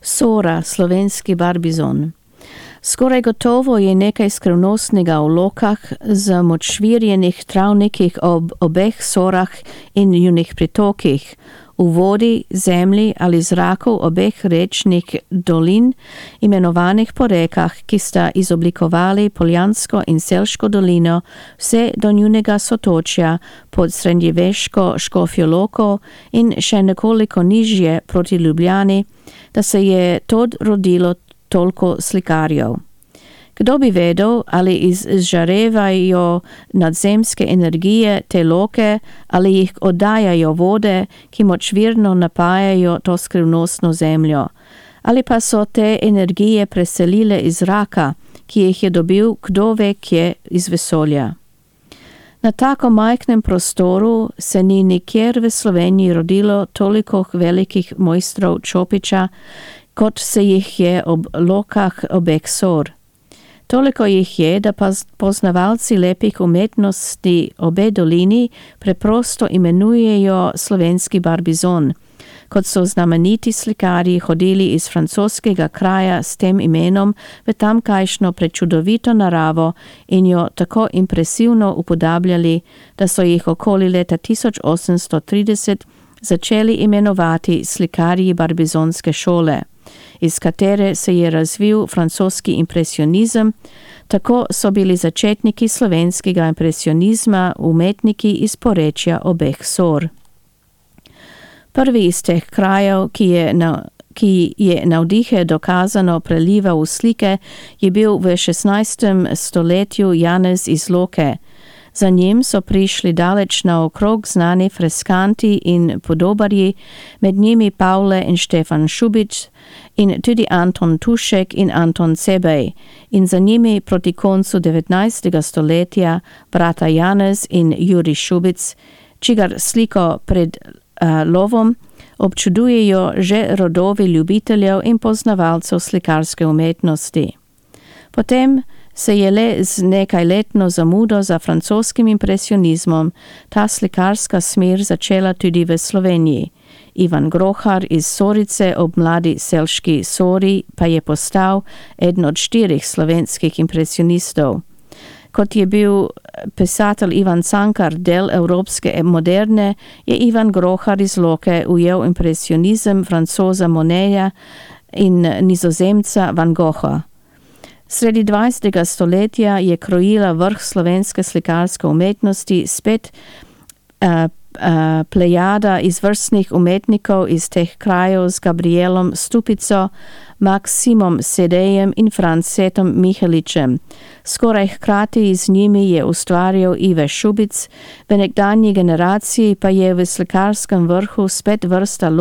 Sora, slovenski barbizon. Skoraj gotovo je nekaj skrivnostnega v lokah, zamočvirjenih travnikih ob obeh sorah in njunih pritokih, v vodi, zemlji ali zraku obeh rečnih dolin, imenovanih po rekah, ki sta izoblikovali Poljansko in Selško dolino, vse do njunega sotočja pod srednjeveško Škofjo Loko in še nekoliko nižje proti Ljubljani, da se je tod rodilo toliko slikarjev. Kdo bi vedel, ali izžarevajo nadzemske energije te loke, ali jih oddajajo vode, ki močvirno napajajo to skrivnostno zemljo, ali pa so te energije preselile iz zraka, ki jih je dobil kdo ve kje iz vesolja. Na tako majhnem prostoru se ni nikjer v Sloveniji rodilo toliko velikih mojstrov čopiča, kot se jih je ob lokah obeh sor. Toliko jih je, da poznavalci lepih umetnosti obe dolini preprosto imenujejo slovenski barbizon, kot so znameniti slikarji hodili iz francoskega kraja s tem imenom v tamkajšnjo prečudovito naravo in jo tako impresivno upodabljali, da so jih okoli leta 1830 začeli imenovati slikarji barbizonske šole, iz katere se je razvil francoski impresionizem. Tako so bili začetniki slovenskega impresionizma umetniki iz porečja obeh sor. Prvi iz teh krajev, ki je navdihe dokazano prelival v slike, je bil v 16. stoletju Janez iz Loke. Za njim so prišli daleč naokrog znani freskanti in podobarji, med njimi Pavle in Štefan Šubič in tudi Anton Tušek in Anton Cebej, in za njimi proti koncu 19. stoletja brata Janez in Jurij Šubic, čigar sliko pred lovom občudujejo že rodovi ljubiteljev in poznavalcev slikarske umetnosti. Potem se je le z nekajletno zamudo za francoskim impresionizmom ta slikarska smer začela tudi v Sloveniji. Ivan Grohar iz Sorice ob mladi Selški Sori pa je postal eden od 4 slovenskih impresionistov. Kot je bil pisatelj Ivan Cankar del evropske moderne, je Ivan Grohar iz Loke ujel impresionizem Francoza Moneta in Nizozemca Van Gogha. Sredi 20. stoletja je krojila vrh slovenske slikarske umetnosti spet plejada izvrstnih umetnikov iz teh krajev z Gabrielom Stupico, Maksimom Sedejem in Francetom Miheličem. Skoraj hkrati z njimi je ustvarjal Ive Šubic, v nekdanji generaciji pa je v slikarskem vrhu spet vrsta